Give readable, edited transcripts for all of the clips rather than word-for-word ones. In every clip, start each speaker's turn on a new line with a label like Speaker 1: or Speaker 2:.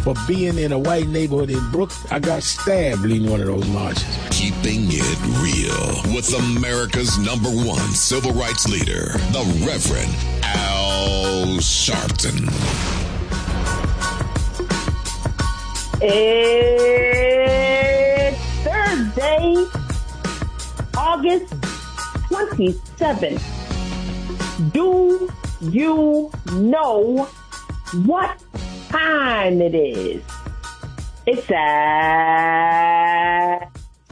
Speaker 1: for being in a white neighborhood in Brooklyn. I got stabbed leading one of those marches.
Speaker 2: Keeping it real with America's #1 civil rights leader, the Reverend Al Sharpton.
Speaker 3: It's Thursday, August 27th. Do you know what time it is? It's Al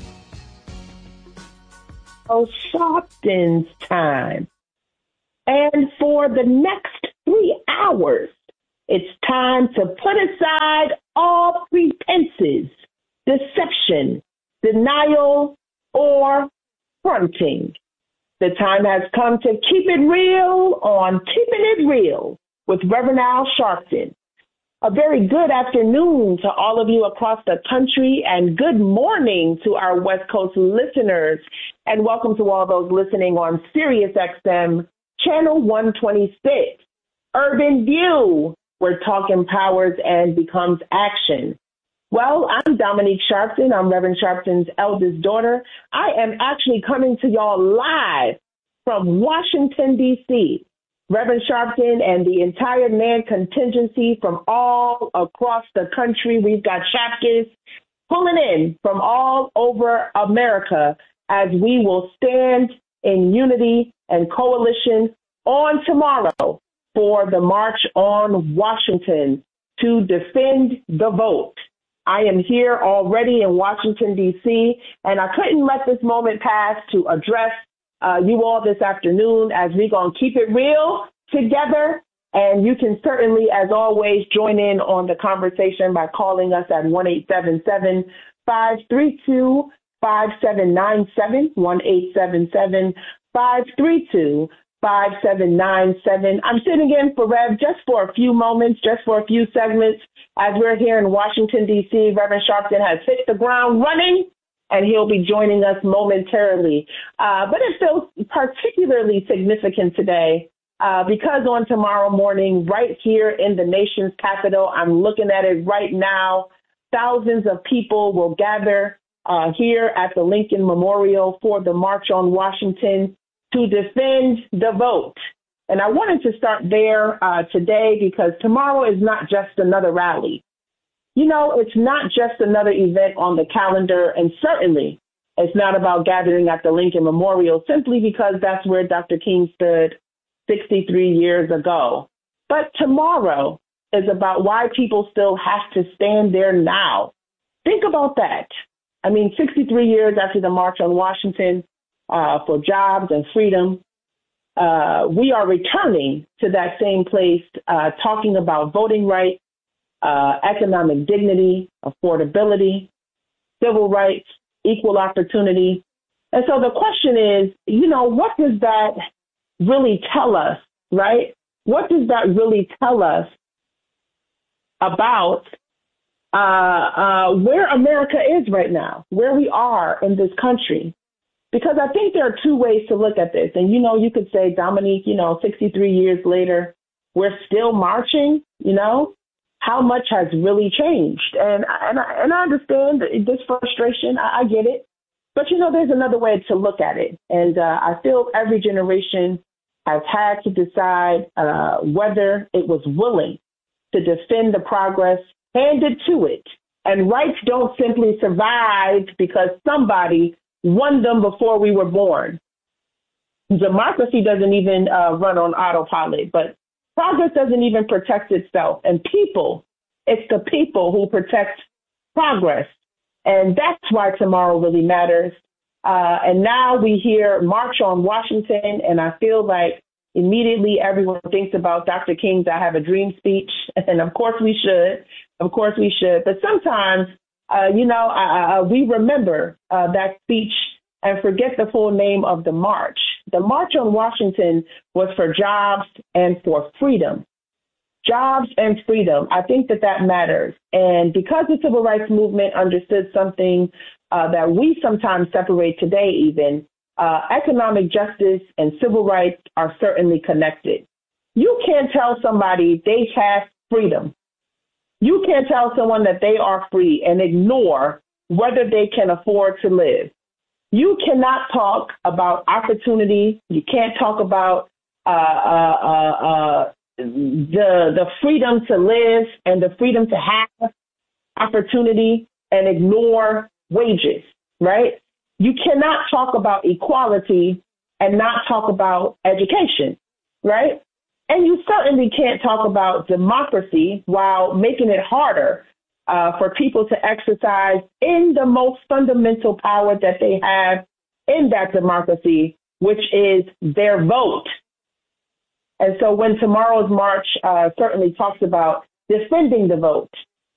Speaker 3: Sharpton's time. And for the next 3 hours, it's time to put aside all pretenses, deception, denial, or fronting. The time has come to keep it real on Keeping It Real with Reverend Al Sharpton. A very good afternoon to all of you across the country, and good morning to our West Coast listeners, and welcome to all those listening on Sirius XM Channel 126, Urban View, where talk empowers and becomes action. Well, I'm Dominique Sharpton. I'm Reverend Sharpton's eldest daughter. I am actually coming to y'all live from Washington, D.C. Reverend Sharpton and the entire man contingency from all across the country. We've got chapters pulling in from all over America as we will stand in unity and coalition on tomorrow for the March on Washington to defend the vote. I am here already in Washington, D.C., and I couldn't let this moment pass to address you all this afternoon as we're going to keep it real together. And you can certainly, as always, join in on the conversation by calling us at 1-877-532-5797, 1-877-532-5797. I'm sitting in for Rev just for a few moments, just for a few segments. As we're here in Washington, D.C., Reverend Sharpton has hit the ground running, and he'll be joining us momentarily. But it feels particularly significant today because on tomorrow morning, right here in the nation's capital, I'm looking at it right now, thousands of people will gather here at the Lincoln Memorial for the March on Washington to defend the vote. And I wanted to start there today because tomorrow is not just another rally. You know, it's not just another event on the calendar, and certainly it's not about gathering at the Lincoln Memorial simply because that's where Dr. King stood 63 years ago. But tomorrow is about why people still have to stand there now. Think about that. I mean, 63 years after the March on Washington for jobs and freedom, we are returning to that same place, talking about voting rights, economic dignity, affordability, civil rights, equal opportunity. And so the question is, you know, what does that really tell us, right? What does that really tell us about where America is right now, where we are in this country? Because I think there are two ways to look at this. And, you know, you could say, Dominique, you know, 63 years later, we're still marching, you know? How much has really changed? And I understand this frustration. I get it. But, you know, there's another way to look at it. And I feel every generation has had to decide whether it was willing to defend the progress handed to it. And rights don't simply survive because somebody won them before we were born. Democracy doesn't even run on autopilot, but progress doesn't even protect itself. And people, it's the people who protect progress. And that's why tomorrow really matters. And now we hear March on Washington, and I feel like immediately everyone thinks about Dr. King's I Have a Dream speech. And of course we should. Of course we should. But sometimes, we remember that speech and forget the full name of the march. The March on Washington was for jobs and for freedom. Jobs and freedom. I think that matters. And because the civil rights movement understood something that we sometimes separate today even, economic justice and civil rights are certainly connected. You can't tell somebody they have freedom. You can't tell someone that they are free and ignore whether they can afford to live. You cannot talk about opportunity. You can't talk about the freedom to live and the freedom to have opportunity and ignore wages, right? You cannot talk about equality and not talk about education, right? And you certainly can't talk about democracy while making it harder for people to exercise in the most fundamental power that they have in that democracy, which is their vote. And so when tomorrow's march certainly talks about defending the vote